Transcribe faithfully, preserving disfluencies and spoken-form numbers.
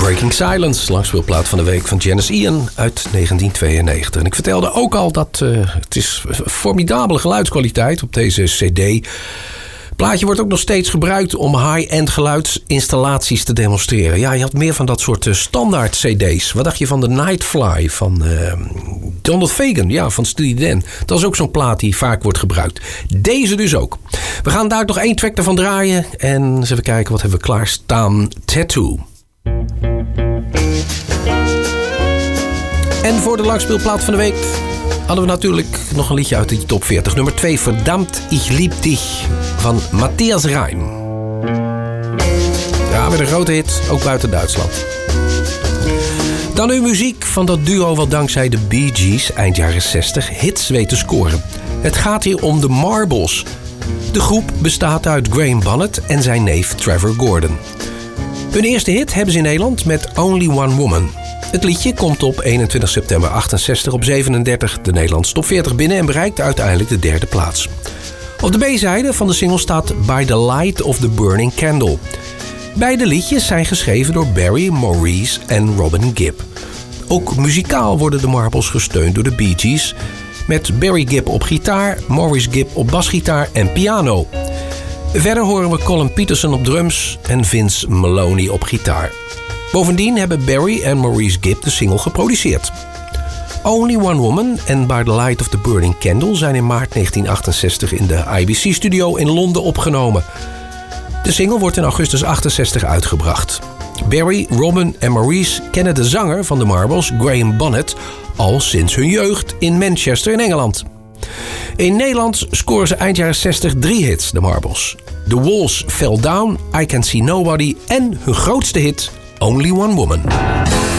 Breaking Silence, langspeelplaat van de week van Janis Ian uit negentien tweeënnegentig. En ik vertelde ook al dat uh, het is formidabele geluidskwaliteit op deze cd. Het plaatje wordt ook nog steeds gebruikt om high-end geluidsinstallaties te demonstreren. Ja, je had meer van dat soort uh, standaard cd's. Wat dacht je van de Nightfly van uh, Donald Fagen, ja, van Steely Dan? Dat is ook zo'n plaat die vaak wordt gebruikt. Deze dus ook. We gaan daar nog één track ervan draaien. En eens even kijken, wat hebben we klaarstaan? Tattoo. En voor de langspeelplaat van de week hadden we natuurlijk nog een liedje uit de top veertig. Nummer twee, Verdammt, ich lieb dich van Matthias Reim. Ja, weer een grote hit, ook buiten Duitsland. Dan nu muziek van dat duo wat dankzij de Bee Gees eind jaren zestig hits weet te scoren. Het gaat hier om de Marbles. De groep bestaat uit Graham Bonnet en zijn neef Trevor Gordon. Hun eerste hit hebben ze in Nederland met Only One Woman. Het liedje komt op eenentwintig september achtenzestig op zevenendertig de Nederlandse top veertig binnen en bereikt uiteindelijk de derde plaats. Op de B-zijde van de single staat By the Light of the Burning Candle. Beide liedjes zijn geschreven door Barry, Maurice en Robin Gibb. Ook muzikaal worden de Marbles gesteund door de Bee Gees, met Barry Gibb op gitaar, Maurice Gibb op basgitaar en piano. Verder horen we Colin Peterson op drums en Vince Maloney op gitaar. Bovendien hebben Barry en Maurice Gibb de single geproduceerd. Only One Woman en By the Light of the Burning Candle zijn in maart negentien achtenzestig in de I B C-studio in Londen opgenomen. De single wordt in augustus achtenzestig uitgebracht. Barry, Robin en Maurice kennen de zanger van de Marbles, Graham Bonnet, al sinds hun jeugd in Manchester in Engeland. In Nederland scoren ze eind jaren zestig drie hits, de Marbles. The Walls Fell Down, I Can See Nobody en hun grootste hit, Only One Woman.